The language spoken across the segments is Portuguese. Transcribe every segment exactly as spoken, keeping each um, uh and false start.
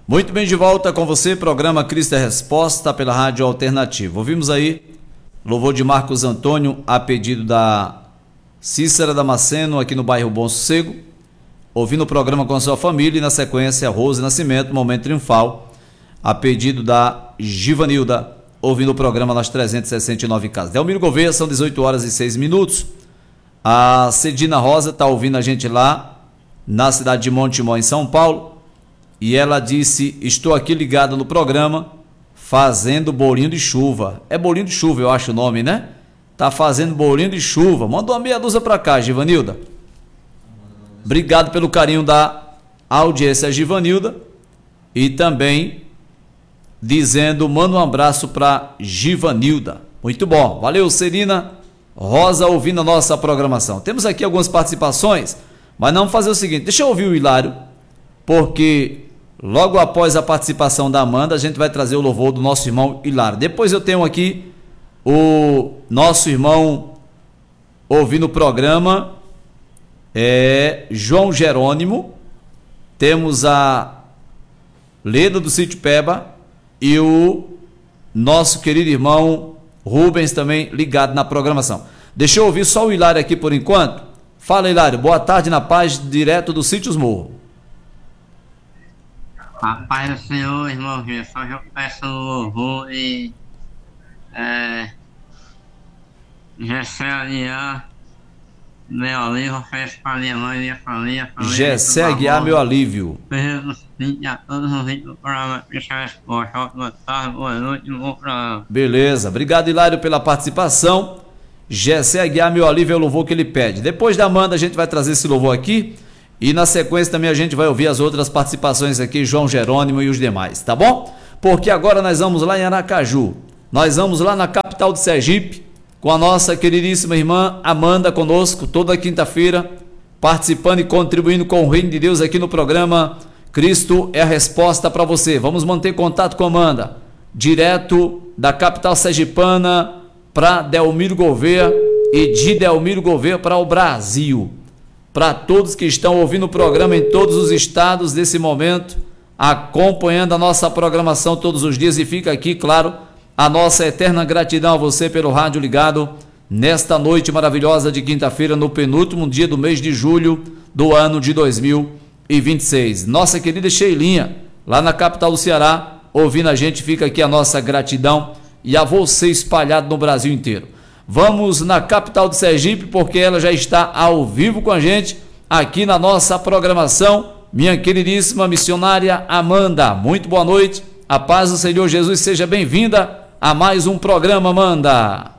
Muito bem, de volta com você, programa Cristo é Resposta pela Rádio Alternativa. Ouvimos aí louvor de Marcos Antônio a pedido da Cícera Damasceno, aqui no bairro Bom Sossego, ouvindo o programa com a sua família, e na sequência Rose Nascimento, Momento Triunfal, a pedido da Givanilda, ouvindo o programa nas trezentas e sessenta e nove casas. Delmiro Gouveia, são dezoito horas e seis minutos. A Cedina Rosa está ouvindo a gente lá na cidade de Montemor, em São Paulo, e ela disse: estou aqui ligada no programa fazendo bolinho de chuva. É bolinho de chuva, eu acho o nome, né? Tá fazendo bolinho de chuva. Manda uma meia dúzia para cá, Givanilda. Obrigado pelo carinho da audiência, Givanilda, e também dizendo: manda um abraço para Givanilda. Muito bom, valeu, Serina Rosa, ouvindo a nossa programação. Temos aqui algumas participações, mas não, vamos fazer o seguinte: deixa eu ouvir o Hilário, porque logo após a participação da Amanda, a gente vai trazer o louvor do nosso irmão Hilário. Depois eu tenho aqui o nosso irmão ouvindo o programa, é João Jerônimo, temos a Leda do Sítio Peba e o nosso querido irmão Rubens também ligado na programação. Deixa eu ouvir só o Hilário aqui por enquanto. Fala, Hilário, boa tarde, na paz, direto do Sítios Morro. A paz do Senhor, irmão Gil, só eu peço louvor e é, Gessé Aguiar, meu alívio, fez para minha mãe e minha família. Gessé Aguiar, meu alívio. Beleza, obrigado, Hilário, pela participação. Gessé Aguiar, meu alívio, é o louvor que ele pede. Depois da Amanda a gente vai trazer esse louvor aqui, e na sequência também a gente vai ouvir as outras participações aqui, João Jerônimo e os demais, tá bom? Porque agora nós vamos lá em Aracaju, nós vamos lá na capital do Sergipe, com a nossa queridíssima irmã Amanda conosco, toda quinta-feira, participando e contribuindo com o reino de Deus aqui no programa Cristo é a Resposta para você. Vamos manter contato com a Amanda, direto da capital sergipana para Delmiro Gouveia e de Delmiro Gouveia para o Brasil. Para todos que estão ouvindo o programa em todos os estados desse momento, acompanhando a nossa programação todos os dias, e fica aqui, claro, a nossa eterna gratidão a você pelo rádio ligado nesta noite maravilhosa de quinta-feira, no penúltimo dia do mês de julho do ano de dois mil e vinte e seis. Nossa querida Sheilinha, lá na capital do Ceará, ouvindo a gente, fica aqui a nossa gratidão, e a você espalhado no Brasil inteiro. Vamos na capital do Sergipe, porque ela já está ao vivo com a gente aqui na nossa programação, minha queridíssima missionária Amanda. Muito boa noite, a paz do Senhor Jesus, seja bem-vinda a mais um programa, Amanda.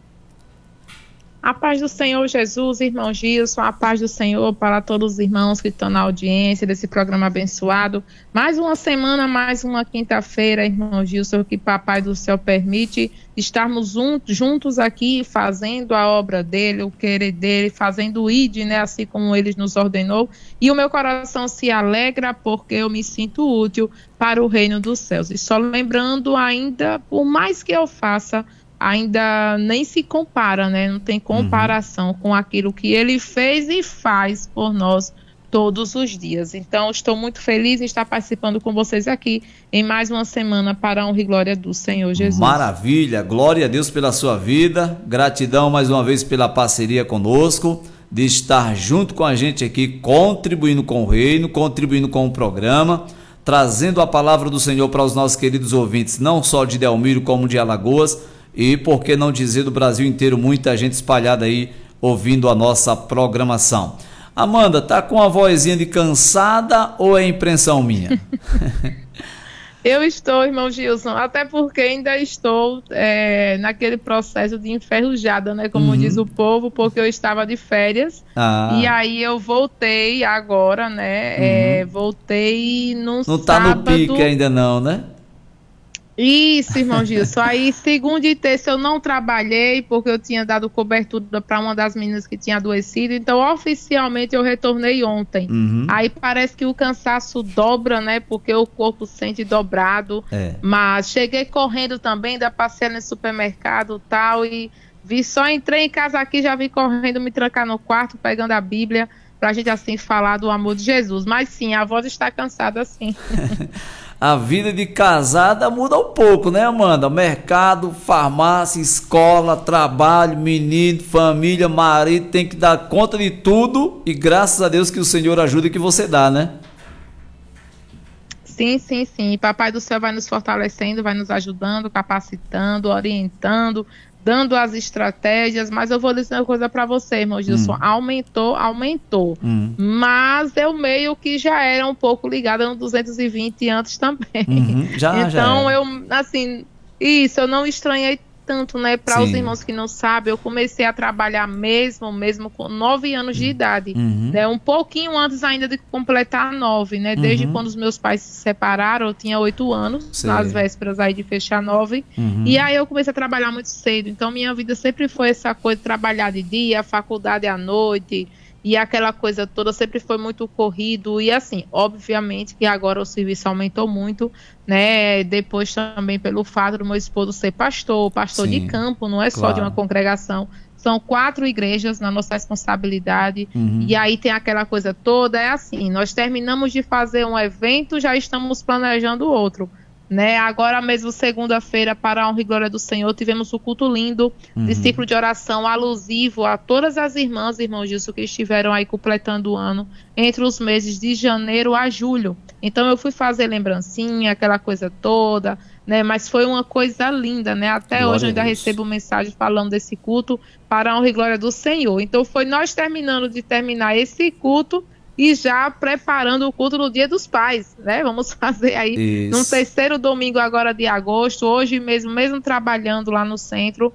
A paz do Senhor Jesus, irmão Gilson, a paz do Senhor para todos os irmãos que estão na audiência desse programa abençoado. Mais uma semana, mais uma quinta-feira, irmão Gilson, que Papai do Céu permite estarmos juntos aqui fazendo a obra dele, o querer dele, fazendo o I D, né, assim como ele nos ordenou. E o meu coração se alegra porque eu me sinto útil para o reino dos céus. E só lembrando ainda, por mais que eu faça, ainda nem se compara, né? Não tem comparação uhum. com aquilo que ele fez e faz por nós todos os dias. Então, estou muito feliz em estar participando com vocês aqui em mais uma semana para a honra e glória do Senhor Jesus. Maravilha, glória a Deus pela sua vida, gratidão mais uma vez pela parceria conosco, de estar junto com a gente aqui, contribuindo com o reino, contribuindo com o programa, trazendo a palavra do Senhor para os nossos queridos ouvintes, não só de Delmiro como de Alagoas, e por que não dizer do Brasil inteiro, muita gente espalhada aí ouvindo a nossa programação. Amanda, tá com a vozinha de cansada ou é impressão minha? Eu estou, irmão Gilson, até porque ainda estou é, naquele processo de enferrujada, né, como uhum. diz o povo, porque eu estava de férias, ah. e aí eu voltei agora, né, uhum. é, voltei no Não sábado... tá no pique ainda não, né? Isso, irmão Gilson. Aí, segunda e terça eu não trabalhei, porque eu tinha dado cobertura para uma das meninas que tinha adoecido. Então, oficialmente, eu retornei ontem. Uhum. Aí parece que o cansaço dobra, né? Porque o corpo sente dobrado. É. Mas cheguei correndo também, ainda passei no supermercado e tal. E vi, só entrei em casa aqui, já vi correndo, me trancar no quarto, pegando a Bíblia. para a gente assim falar do amor de Jesus. Mas sim, a voz está cansada sim. A vida de casada muda um pouco, né, Amanda? Mercado, farmácia, escola, trabalho, menino, família, marido, tem que dar conta de tudo e graças a Deus que o Senhor ajuda e que você dá, né? Sim, sim, sim. Papai do céu vai nos fortalecendo, vai nos ajudando, capacitando, orientando, dando as estratégias, mas eu vou dizer uma coisa para você, irmão Gilson, hum. aumentou, aumentou, hum. mas eu meio que já era um pouco ligada no duzentos e vinte antes também, uhum. já, então já eu, assim, isso, eu não estranhei tanto, né, para os irmãos que não sabem, eu comecei a trabalhar mesmo, mesmo com nove anos de idade, uhum. né, um pouquinho antes ainda de completar nove, né, desde uhum. quando os meus pais se separaram, eu tinha oito anos, Sei. nas vésperas aí de fechar nove, uhum. e aí eu comecei a trabalhar muito cedo, então minha vida sempre foi essa coisa de trabalhar de dia, faculdade à noite, e aquela coisa toda sempre foi muito corrido, e assim, obviamente que agora o serviço aumentou muito, né, depois também pelo fato do meu esposo ser pastor, pastor Sim, de campo, não é claro. Só de uma congregação, são quatro igrejas na nossa responsabilidade, uhum. e aí tem aquela coisa toda, é assim, nós terminamos de fazer um evento, já estamos planejando outro, né, agora mesmo segunda-feira para a honra e glória do Senhor tivemos um culto lindo uhum. de ciclo de oração alusivo a todas as irmãs e irmãos disso que estiveram aí completando o ano entre os meses de janeiro a julho, então eu fui fazer lembrancinha, aquela coisa toda, né, mas foi uma coisa linda, né, até glória hoje eu ainda recebo mensagem falando desse culto para a honra e glória do Senhor, então foi nós terminando de terminar esse culto e já preparando o culto no Dia dos Pais, né? Vamos fazer aí Isso. no terceiro domingo agora de agosto, hoje mesmo, mesmo trabalhando lá no centro,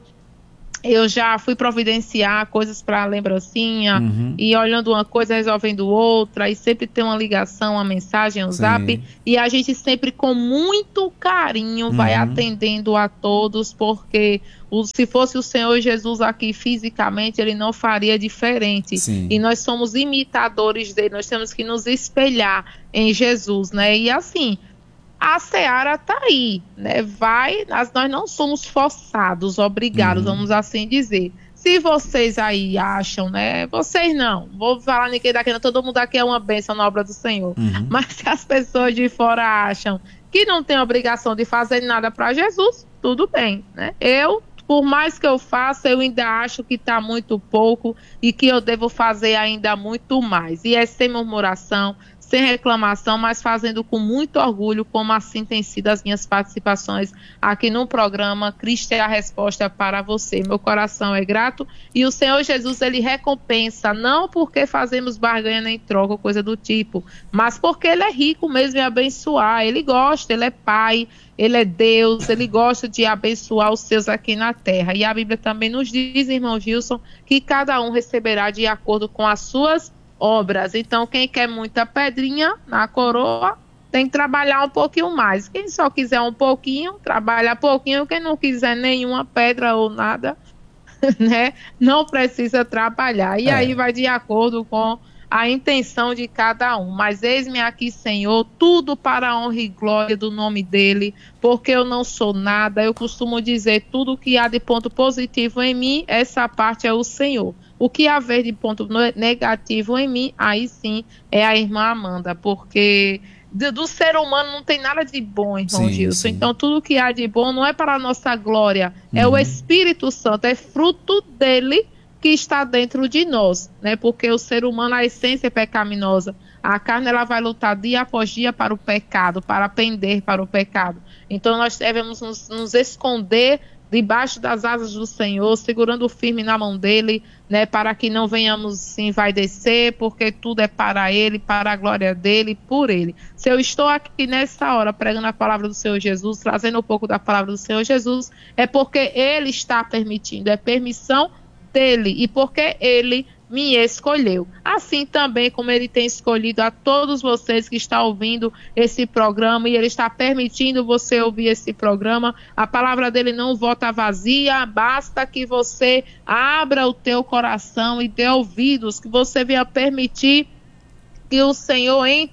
eu já fui providenciar coisas para lembrancinha, uhum. e olhando uma coisa, resolvendo outra, e sempre tem uma ligação, uma mensagem, um Sim. zap, e a gente sempre com muito carinho uhum. vai atendendo a todos, porque o, se fosse o Senhor Jesus aqui fisicamente, ele não faria diferente. Sim. E nós somos imitadores dele, nós temos que nos espelhar em Jesus, né? E assim, a seara está aí, né? Vai, nós não somos forçados, obrigados, uhum. vamos assim dizer. Se vocês aí acham, né? Vocês não, vou falar ninguém daqui, não, todo mundo aqui é uma bênção na obra do Senhor. Uhum. Mas se as pessoas de fora acham que não tem obrigação de fazer nada para Jesus, tudo bem, né? Eu, por mais que eu faça, eu ainda acho que está muito pouco e que eu devo fazer ainda muito mais. E é sem murmuração, sem reclamação, mas fazendo com muito orgulho, como assim tem sido as minhas participações aqui no programa Cristo é a Resposta para você. Meu coração é grato e o Senhor Jesus, ele recompensa, não porque fazemos barganha nem troca, coisa do tipo, mas porque ele é rico mesmo em abençoar, ele gosta, ele é pai, ele é Deus, ele gosta de abençoar os seus aqui na terra. E a Bíblia também nos diz, irmão Gilson, que cada um receberá de acordo com as suas obras. Então, quem quer muita pedrinha na coroa, tem que trabalhar um pouquinho mais. Quem só quiser um pouquinho, trabalha pouquinho. Quem não quiser nenhuma pedra ou nada, né, não precisa trabalhar. E é. aí vai de acordo com a intenção de cada um. Mas eis-me aqui, Senhor, tudo para a honra e glória do nome dele, porque eu não sou nada. Eu costumo dizer, tudo que há de ponto positivo em mim, essa parte é o Senhor. O que haver de ponto negativo em mim, aí sim é a irmã Amanda, porque do, do ser humano não tem nada de bom, irmão sim, Gilson. Sim. Então tudo que há de bom não é para a nossa glória, uhum. é o Espírito Santo, é fruto dele que está dentro de nós, né? Porque o ser humano, a essência é pecaminosa. A carne, ela vai lutar dia após dia para o pecado, para pender para o pecado. Então nós devemos nos, nos esconder debaixo das asas do Senhor, segurando firme na mão dele, né, para que não venhamos se envaidecer, porque tudo é para ele, para a glória dele, por ele. Se eu estou aqui nessa hora pregando a palavra do Senhor Jesus, trazendo um pouco da palavra do Senhor Jesus, é porque ele está permitindo, é permissão dele, e porque ele me escolheu. Assim também como ele tem escolhido a todos vocês que estão ouvindo esse programa, e ele está permitindo você ouvir esse programa. A palavra dele não volta vazia, basta que você abra o teu coração e dê ouvidos, que você venha permitir que o Senhor entre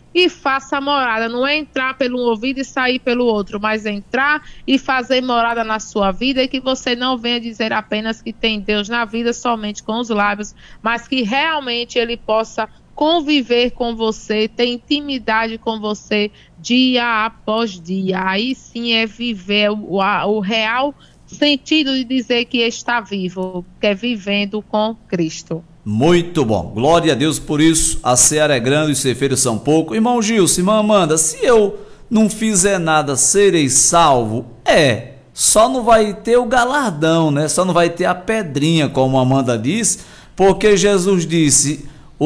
e faça morada. Não é entrar pelo um ouvido e sair pelo outro, mas entrar e fazer morada na sua vida, e que você não venha dizer apenas que tem Deus na vida somente com os lábios, mas que realmente Ele possa conviver com você, ter intimidade com você dia após dia. Aí sim é viver o, a, o real sentido de dizer que está vivo, que é vivendo com Cristo. Muito bom, glória a Deus por isso. A seara é grande e os ceifeiros são pouco. Irmão Gilson, irmã Amanda, se eu não fizer nada, serei salvo? É, só não vai ter o galardão, né? Só não vai ter a pedrinha, como a Amanda disse, porque Jesus disse: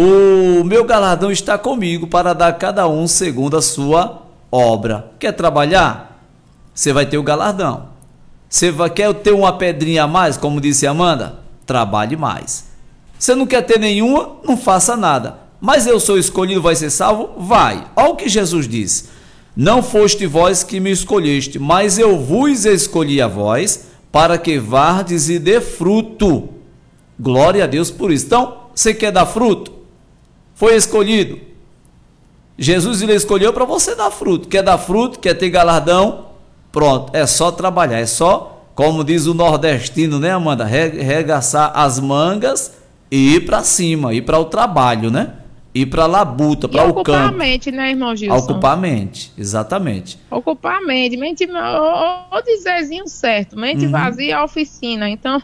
o meu galardão está comigo para dar a cada um segundo a sua obra. Quer trabalhar? Você vai ter o galardão. Você vai, quer ter uma pedrinha a mais, como disse a Amanda? Trabalhe mais. Você não quer ter nenhuma? Não faça nada. Mas eu sou escolhido, vai ser salvo? Vai. Olha o que Jesus disse: não foste vós que me escolheste, mas eu vos escolhi a vós, para que vardes e dê fruto. Glória a Deus por isso. Então, você quer dar fruto? Foi escolhido. Jesus lhe escolheu para você dar fruto. Quer dar fruto? Quer ter galardão? Pronto, é só trabalhar. É só, como diz o nordestino, né, Amanda? Regaçar as mangas e ir para cima, ir para o trabalho, né? Ir para a labuta, para o campo. Ocupar a mente, né, irmão Gilson? Ocupar a mente, exatamente. Ocupar a mente, mente, o dizerzinho certo, mente uhum. vazia é a oficina, então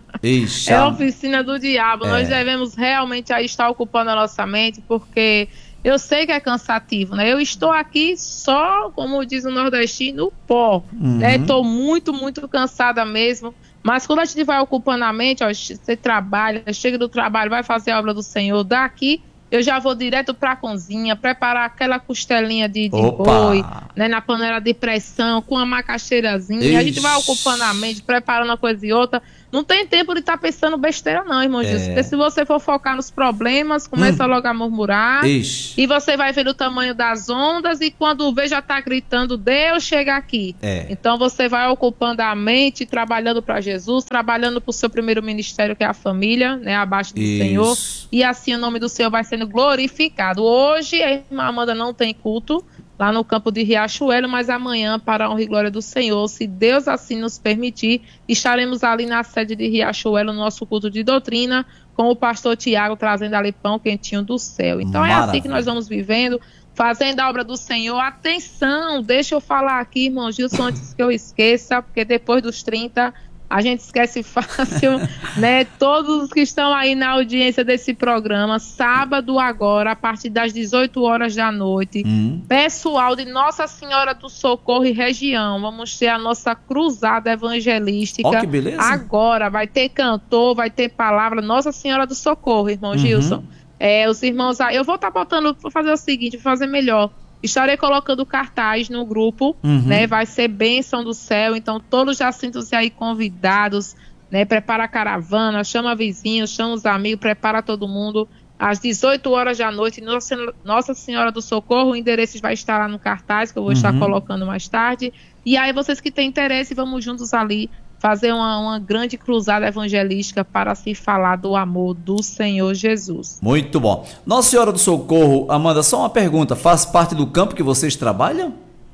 Ixi, é a oficina do diabo. É. Nós devemos realmente aí estar ocupando a nossa mente, porque eu sei que é cansativo, né? Eu estou aqui só, como diz o nordestino, pó, uhum. né? Estou muito, muito cansada mesmo. Mas quando a gente vai ocupando a mente, ó, você trabalha, chega do trabalho, vai fazer a obra do Senhor, daqui eu já vou direto para a cozinha, preparar aquela costelinha de, de boi, né, na panela de pressão, com uma macaxeirazinha. Ixi. A gente vai ocupando a mente, preparando uma coisa e outra. Não tem tempo de estar tá pensando besteira não, irmão Jesus. É. Porque se você for focar nos problemas, começa hum. logo a murmurar. Ixi. E você vai ver o tamanho das ondas, e quando vê já está gritando: Deus, chega aqui. É. Então você vai ocupando a mente, trabalhando para Jesus, trabalhando para o seu primeiro ministério, que é a família, né, abaixo do Isso. Senhor. E assim o nome do Senhor vai sendo glorificado. Hoje a irmã Amanda não tem culto lá no campo de Riachuelo, mas amanhã, para a honra e glória do Senhor, se Deus assim nos permitir, estaremos ali na sede de Riachuelo, no nosso culto de doutrina, com o pastor Tiago, trazendo ali pão quentinho do céu. Então Maravilha. É assim que nós vamos vivendo, fazendo a obra do Senhor. Atenção, deixa eu falar aqui, irmão Gilson, antes que eu esqueça, porque depois dos trinta... a gente esquece fácil, né? Todos os que estão aí na audiência desse programa, sábado agora, a partir das dezoito horas da noite, hum. pessoal de Nossa Senhora do Socorro e região, vamos ter a nossa cruzada evangelística. Ó, que beleza. Agora vai ter cantor, vai ter palavra, Nossa Senhora do Socorro, irmão uhum. Gilson. É, os irmãos, eu vou estar tá botando, vou fazer o seguinte, vou fazer melhor. Estarei colocando cartaz no grupo, uhum. né? Vai ser bênção do céu, então todos já sintam-se aí convidados, né? Prepara a caravana, chama vizinhos, chama os amigos, prepara todo mundo. Às dezoito horas da noite, Nossa, Nossa Senhora do Socorro, o endereço vai estar lá no cartaz, que eu vou uhum. estar colocando mais tarde. E aí vocês que têm interesse, vamos juntos ali fazer uma, uma grande cruzada evangelística para se falar do amor do Senhor Jesus. Muito bom. Nossa Senhora do Socorro, Amanda, só uma pergunta, faz parte do campo que vocês trabalham?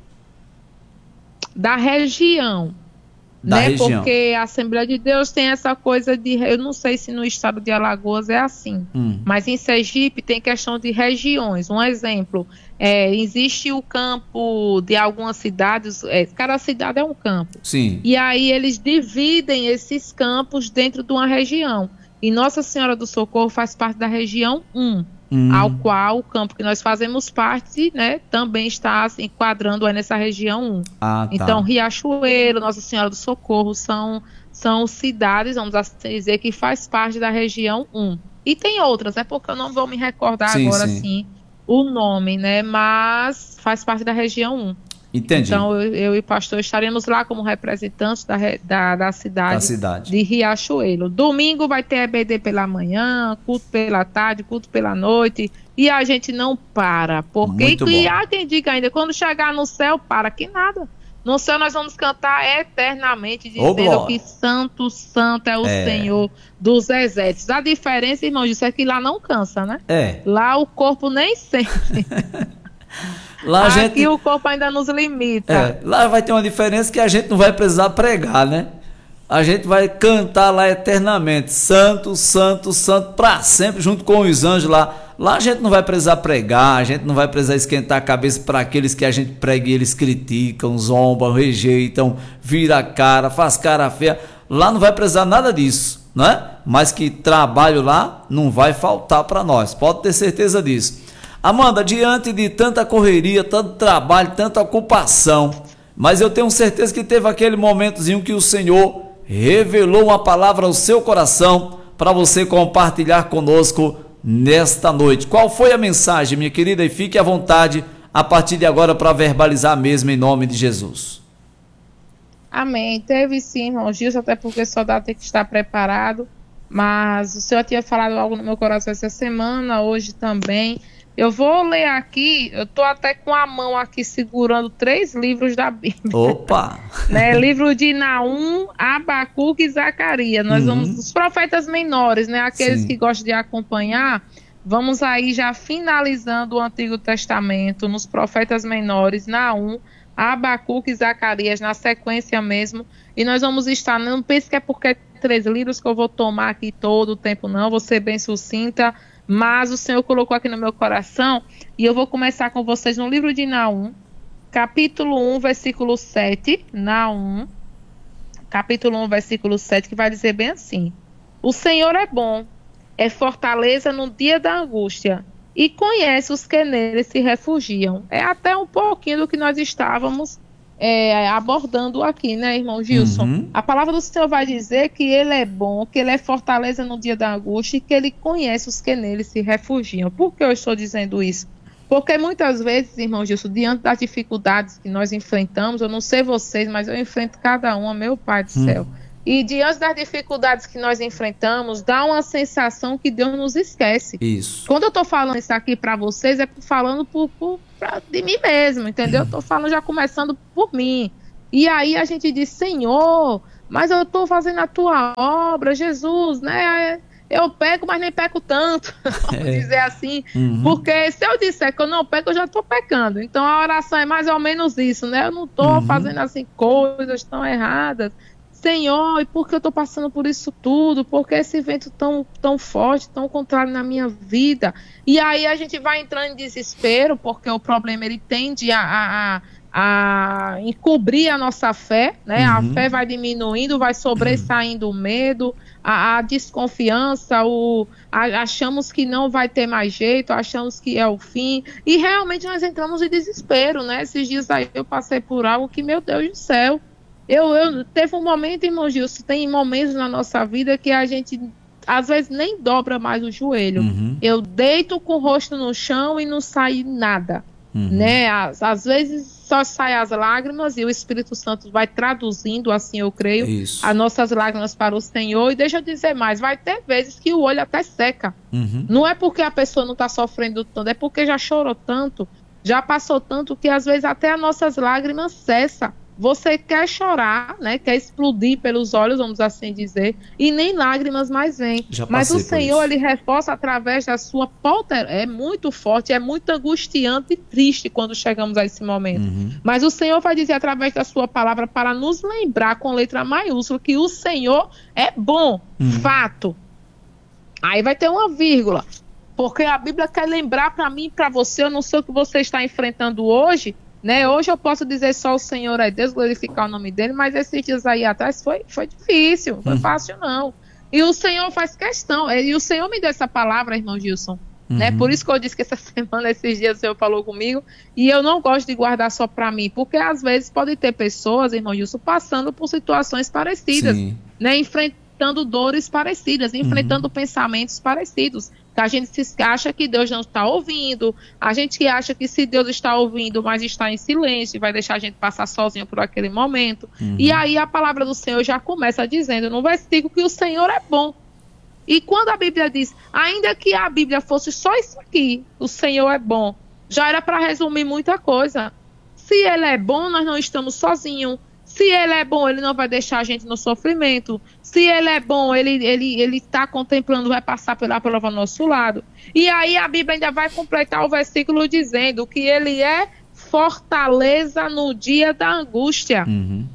Da região. Da né? região. Porque a Assembleia de Deus tem essa coisa de... Eu não sei se no estado de Alagoas é assim, hum. mas em Sergipe tem questão de regiões. Um exemplo, é, existe o campo de algumas cidades, é, cada cidade é um campo. Sim. E aí eles dividem esses campos dentro de uma região. E Nossa Senhora do Socorro faz parte da região um. Hum. Ao qual o campo que nós fazemos parte, né, também está se enquadrando aí nessa região um. Ah, tá. Então, Riachuelo, Nossa Senhora do Socorro, são, são cidades, vamos dizer, que faz parte da região um. E tem outras, é porque eu não vou me recordar sim, agora, sim. assim, o nome, né, mas faz parte da região um. Entendi. Então, eu, eu e o pastor estaremos lá como representantes da, da, da, cidade da cidade de Riachuelo. Domingo vai ter E B D pela manhã, culto pela tarde, culto pela noite. E a gente não para. Porque e há quem diga ainda, quando chegar no céu, para que nada. No céu nós vamos cantar eternamente, dizendo oh, que santo, santo é o é. Senhor dos exércitos. A diferença, irmão, disso é que lá não cansa, né? É. Lá o corpo nem sente. Lá a Aqui gente, o corpo ainda nos limita. é, lá vai ter uma diferença que a gente não vai precisar pregar, né? A gente vai cantar lá eternamente, santo, santo, santo, para sempre, junto com os anjos lá. Lá a gente não vai precisar pregar, a gente não vai precisar esquentar a cabeça para aqueles que a gente prega e eles criticam, zombam, rejeitam, vira a cara, faz cara feia. Lá não vai precisar nada disso, né? Mas que trabalho lá não vai faltar para nós, pode ter certeza disso. Amanda, diante de tanta correria, tanto trabalho, tanta ocupação, mas eu tenho certeza que teve aquele momentozinho que o Senhor revelou uma palavra ao seu coração para você compartilhar conosco nesta noite. Qual foi a mensagem, minha querida? E fique à vontade a partir de agora para verbalizar mesmo em nome de Jesus. Amém. Teve sim, irmão Gilson, até porque só dá ter que estar preparado, mas o Senhor tinha falado algo no meu coração essa semana, hoje também. Eu vou ler aqui, eu estou até com a mão aqui segurando três livros da Bíblia. Opa! Né? Livro de Naum, Abacuque e Zacarias. Nós uhum. vamos, os profetas menores, né? Aqueles Sim. que gostam de acompanhar, vamos aí já finalizando o Antigo Testamento, nos profetas menores, Naum, Abacuque e Zacarias, na sequência mesmo. E nós vamos estar, não pense que é porque é três livros que eu vou tomar aqui todo o tempo, não, vou ser bem sucinta. Mas o Senhor colocou aqui no meu coração, e eu vou começar com vocês no livro de Naum, capítulo um, versículo sete, Naum, capítulo um, versículo sete, que vai dizer bem assim: o Senhor é bom, é fortaleza no dia da angústia, e conhece os que nele se refugiam. É até um pouquinho do que nós estávamos É, abordando aqui, né, irmão Gilson? Uhum. A palavra do Senhor vai dizer que ele é bom, que ele é fortaleza no dia da angústia e que ele conhece os que nele se refugiam. Por que eu estou dizendo isso? Porque muitas vezes, irmão Gilson, diante das dificuldades que nós enfrentamos, eu não sei vocês, mas eu enfrento cada uma, meu Pai do uhum. céu. E diante das dificuldades que nós enfrentamos, dá uma sensação que Deus nos esquece. Isso. Quando eu estou falando isso aqui para vocês, é falando por, por, pra, de mim mesmo, entendeu? Eu estou falando já começando por mim. E aí a gente diz, Senhor, mas eu estou fazendo a tua obra, Jesus, né? Eu peco, mas nem peco tanto, vamos é. dizer assim. Uhum. Porque se eu disser que eu não peco, eu já estou pecando. Então a oração é mais ou menos isso, né? Eu não estou uhum. fazendo assim coisas tão erradas. Senhor, e por que eu estou passando por isso tudo? Por que esse vento tão, tão forte, tão contrário na minha vida? E aí a gente vai entrando em desespero, porque o problema ele tende a, a, a encobrir a nossa fé, né? Uhum. A fé vai diminuindo, vai sobressaindo o medo, a, a desconfiança, o, a, achamos que não vai ter mais jeito, achamos que é o fim, e realmente nós entramos em desespero, né? Esses dias aí eu passei por algo que, meu Deus do céu, Eu, eu teve um momento, irmão Gilson, tem momentos na nossa vida que a gente, às vezes, nem dobra mais o joelho. Uhum. Eu deito com o rosto no chão e não sai nada. Uhum. Né? Às, às vezes só sai as lágrimas e o Espírito Santo vai traduzindo, assim eu creio, Isso. as nossas lágrimas para o Senhor. E deixa eu dizer mais, vai ter vezes que o olho até seca. Uhum. Não é porque a pessoa não está sofrendo tanto, é porque já chorou tanto, já passou tanto que às vezes até as nossas lágrimas cessam. Você quer chorar, né? Quer explodir pelos olhos, vamos assim dizer, e nem lágrimas mais vêm. Mas o Senhor, ele reforça através da sua polter... É muito forte, é muito angustiante e triste quando chegamos a esse momento. Uhum. Mas o Senhor vai dizer através da sua palavra para nos lembrar com letra maiúscula que o Senhor é bom, uhum. fato. Aí vai ter uma vírgula, porque a Bíblia quer lembrar para mim e para você, eu não sei o que você está enfrentando hoje, né? Hoje eu posso dizer só o Senhor é Deus, glorificar o nome dele, mas esses dias aí atrás foi, foi difícil, não foi fácil não. E o Senhor faz questão, e o Senhor me deu essa palavra, irmão Gilson, uhum. né? Por isso que eu disse que essa semana, esses dias o Senhor falou comigo, e eu não gosto de guardar só para mim, porque às vezes pode ter pessoas, irmão Gilson, passando por situações parecidas, Sim. né? Enfrentando dores parecidas, enfrentando uhum. pensamentos parecidos. A gente se acha que Deus não está ouvindo, a gente acha que se Deus está ouvindo, mas está em silêncio, vai deixar a gente passar sozinho por aquele momento. Uhum. E aí a palavra do Senhor já começa dizendo no versículo que o Senhor é bom. E quando a Bíblia diz, ainda que a Bíblia fosse só isso aqui, o Senhor é bom, já era para resumir muita coisa. Se Ele é bom, nós não estamos sozinhos. Se ele é bom, ele não vai deixar a gente no sofrimento. Se ele é bom, ele ele ele está contemplando, vai passar pela prova ao nosso lado. E aí a Bíblia ainda vai completar o versículo dizendo que ele é fortaleza no dia da angústia. Uhum.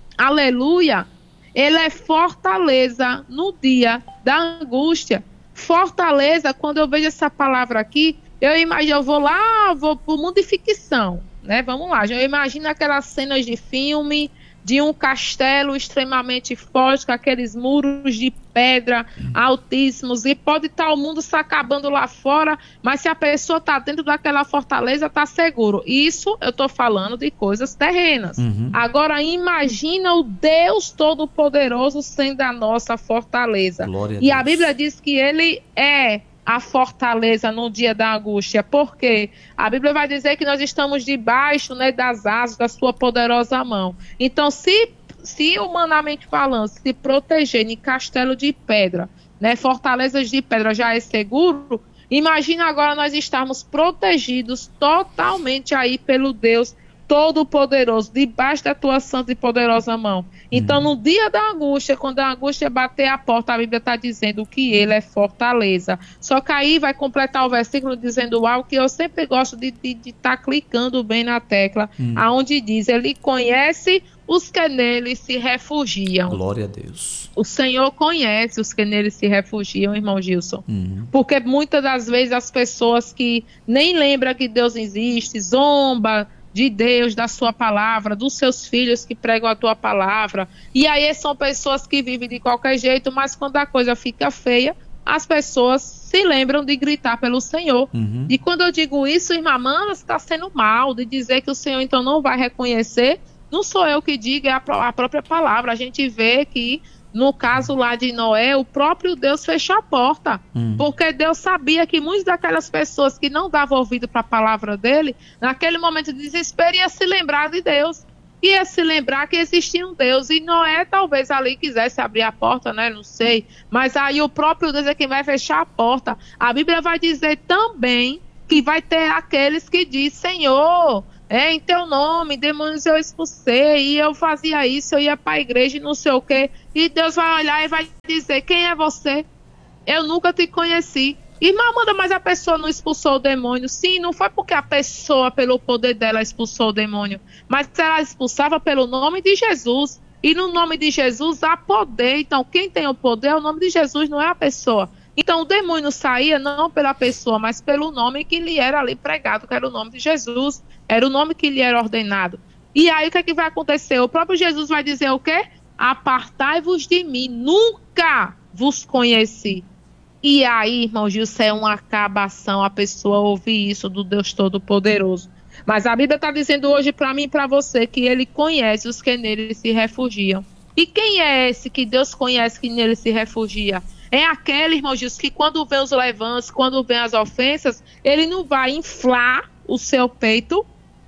Aleluia! Ele é fortaleza no dia da angústia. Fortaleza, quando eu vejo essa palavra aqui, eu imagino, eu vou lá, vou pro mundo de ficção, né? Vamos lá, eu imagino aquelas cenas de filme, de um castelo extremamente forte, com aqueles muros de pedra altíssimos, e pode estar o mundo se acabando lá fora, mas se a pessoa está dentro daquela fortaleza, está seguro. Isso eu estou falando de coisas terrenas. Uhum. Agora imagina o Deus Todo-Poderoso sendo a nossa fortaleza. Glória a E a Deus. Bíblia diz que ele é a fortaleza no dia da angústia, porque a Bíblia vai dizer que nós estamos debaixo, né, das asas da sua poderosa mão. Então, se, se humanamente falando, se proteger em castelo de pedra, né, fortalezas de pedra já é seguro, imagina agora nós estarmos protegidos totalmente aí pelo Deus Todo-Poderoso, debaixo da tua santa e poderosa mão. Então, no dia da angústia, quando a angústia bater a porta, a Bíblia está dizendo que ele é fortaleza. Só que aí vai completar o versículo dizendo algo que eu sempre gosto de estar de, de tá clicando bem na tecla, hum. aonde diz, ele conhece os que nele se refugiam. Glória a Deus. O Senhor conhece os que nele se refugiam, irmão Gilson. Uhum. Porque muitas das vezes as pessoas que nem lembram que Deus existe, zomba de Deus, da sua palavra, dos seus filhos que pregam a tua palavra. E aí são pessoas que vivem de qualquer jeito, mas quando a coisa fica feia, as pessoas se lembram de gritar pelo Senhor. Uhum. E quando eu digo isso, irmã Amanda, você está sendo mal, de dizer que o Senhor então não vai reconhecer. Não sou eu que digo, é a, a própria palavra. A gente vê que no caso lá de Noé, o próprio Deus fechou a porta, hum. porque Deus sabia que muitas daquelas pessoas que não davam ouvido para a palavra dele, naquele momento de desespero, ia se lembrar de Deus, ia se lembrar que existia um Deus, e Noé talvez ali quisesse abrir a porta, né, não sei, mas aí o próprio Deus é quem vai fechar a porta. A Bíblia vai dizer também que vai ter aqueles que dizem, Senhor, é, em teu nome, demônios eu expulsei, e eu fazia isso, eu ia para a igreja e não sei o quê. E Deus vai olhar e vai dizer, quem é você? Eu nunca te conheci. Irmã Amanda, mas a pessoa não expulsou o demônio. Sim, não foi porque a pessoa, pelo poder dela, expulsou o demônio, mas ela expulsava pelo nome de Jesus. E no nome de Jesus há poder. Então, quem tem o poder é o nome de Jesus, não é a pessoa. Então, o demônio saía não pela pessoa, mas pelo nome que lhe era ali pregado, que era o nome de Jesus. Era o nome que lhe era ordenado. E aí, o que é que vai acontecer? O próprio Jesus vai dizer o quê? Apartai-vos de mim, nunca vos conheci. E aí, irmão Gilson, é uma acabação a pessoa ouvir isso do Deus Todo-Poderoso. Mas a Bíblia está dizendo hoje para mim e para você que ele conhece os que nele se refugiam. E quem é esse que Deus conhece que nele se refugia? É aquele, irmão Gilson, que quando vem os levantes, quando vem as ofensas, ele não vai inflar o seu peito.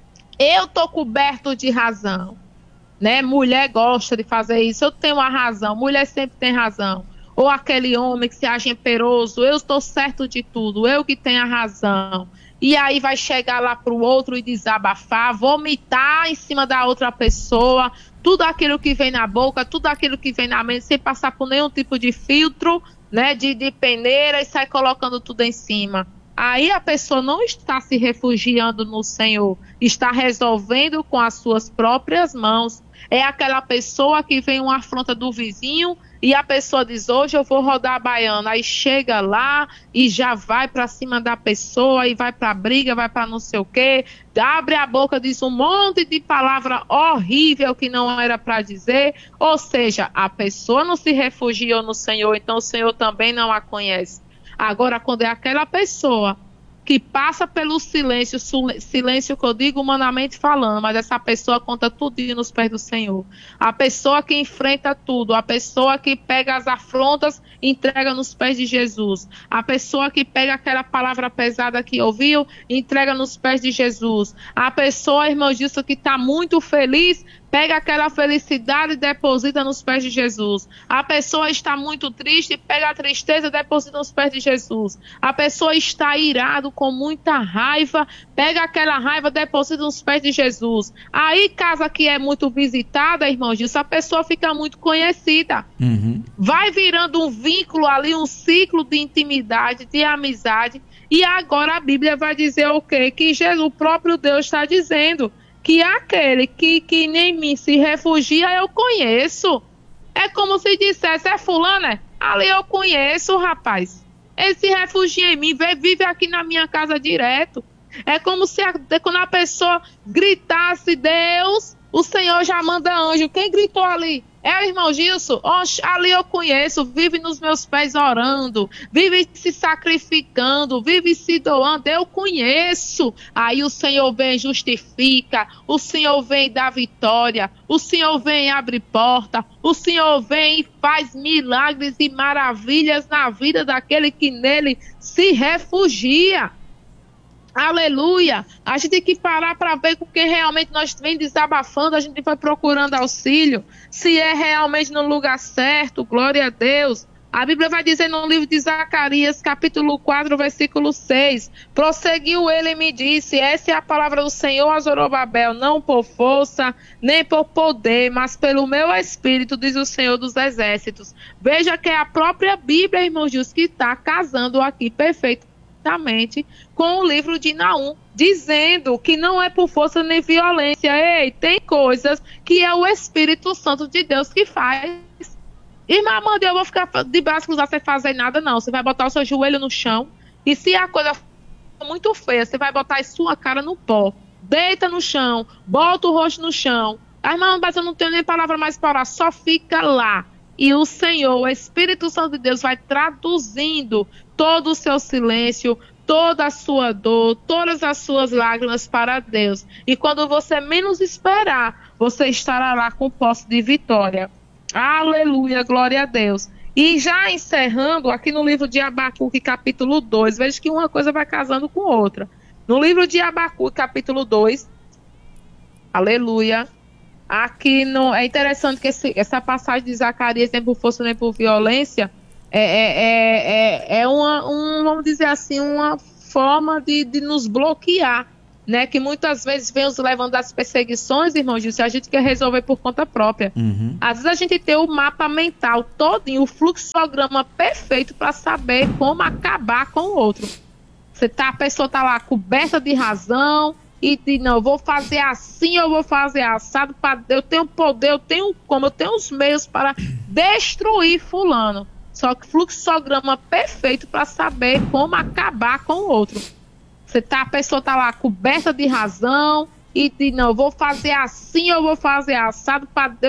Eu tô coberto de razão, né? Mulher gosta de fazer isso, eu tenho a razão, mulher sempre tem razão. Ou aquele homem que se acha imperoso, eu estou certo de tudo, eu que tenho a razão. E aí vai chegar lá para o outro e desabafar, vomitar em cima da outra pessoa, tudo aquilo que vem na boca, tudo aquilo que vem na mente, sem passar por nenhum tipo de filtro, né, de, de peneira, e sai colocando tudo em cima. Aí a pessoa não está se refugiando no Senhor, está resolvendo com as suas próprias mãos. É aquela pessoa que vem uma afronta do vizinho e a pessoa diz, hoje eu vou rodar a baiana. Aí chega lá e já vai para cima da pessoa e vai para briga, vai para não sei o quê. Abre a boca, diz um monte de palavra horrível que não era para dizer. Ou seja, a pessoa não se refugiou no Senhor, então o Senhor também não a conhece. Agora, quando é aquela pessoa que passa pelo silêncio, silêncio que eu digo humanamente falando, mas essa pessoa conta tudinho nos pés do Senhor. A pessoa que enfrenta tudo, a pessoa que pega as afrontas e entrega nos pés de Jesus. A pessoa que pega aquela palavra pesada que ouviu e entrega nos pés de Jesus. A pessoa, irmão Gilson, que está muito feliz, Pega aquela felicidade e deposita nos pés de Jesus. A pessoa está muito triste, pega a tristeza e deposita nos pés de Jesus. A pessoa está irado com muita raiva, pega aquela raiva e deposita nos pés de Jesus. Aí, casa que é muito visitada, irmão Gilson, a pessoa fica muito conhecida. Uhum. Vai virando um vínculo ali, um ciclo de intimidade, de amizade. E agora a Bíblia vai dizer o quê? Que Jesus, o próprio Deus está dizendo que aquele que, que nem mim se refugia, eu conheço. É como se dissesse, é fulano, é? Ali eu conheço, rapaz. Ele se refugia em mim, vive aqui na minha casa direto. É como se a, quando a pessoa gritasse, Deus, o Senhor já manda anjo. Quem gritou ali? É o irmão Gilson. Oxe, ali eu conheço, vive nos meus pés orando, vive se sacrificando, vive se doando, eu conheço. Aí o Senhor vem e justifica, o Senhor vem e dá vitória, o Senhor vem e abre porta, o Senhor vem e faz milagres e maravilhas na vida daquele que nele se refugia. Aleluia, a gente tem que parar para ver com quem realmente nós vem desabafando, a gente vai procurando auxílio, se é realmente no lugar certo, glória a Deus. A Bíblia vai dizer no livro de Zacarias, capítulo quatro, versículo seis, prosseguiu ele e me disse, essa é a palavra do Senhor a Zorobabel, não por força, nem por poder, mas pelo meu Espírito, diz o Senhor dos Exércitos. Veja que é a própria Bíblia, irmãos, que está casando aqui perfeito com o livro de Naum, dizendo que não é por força nem violência. Ei, tem coisas que é o Espírito Santo de Deus que faz. Irmã Amanda, eu vou ficar de braço cruzado sem fazer nada, não. Você vai botar o seu joelho no chão e se a coisa for muito feia, você vai botar a sua cara no pó. Deita no chão, bota o rosto no chão. Ah, irmã, mas eu não tenho nem palavra mais para orar, só fica lá. E o Senhor, o Espírito Santo de Deus, vai traduzindo todo o seu silêncio, toda a sua dor, todas as suas lágrimas para Deus. E quando você menos esperar, você estará lá com posse de vitória. Aleluia, glória a Deus. E já encerrando, aqui no livro de Abacuque, capítulo dois, veja que uma coisa vai casando com outra. No livro de Abacuque, capítulo dois, aleluia. Aqui no, é interessante que esse, essa passagem de Zacarias, nem por força nem por violência, é, é, é, é uma, um, vamos dizer assim, uma forma de, de nos bloquear, né? Que muitas vezes vem os levando às perseguições, irmãos, se a gente quer resolver por conta própria. Uhum. Às vezes a gente tem o mapa mental todinho, o fluxograma perfeito para saber como acabar com o outro. Você tá, a pessoa está lá coberta de razão, e de não, eu vou fazer assim, eu vou fazer assado, pra, eu tenho poder, eu tenho como, eu tenho os meios para destruir fulano. Só que fluxograma perfeito para saber como acabar com o outro. Você tá, a pessoa está lá coberta de razão, e de não, eu vou fazer assim, eu vou fazer assado, pra, eu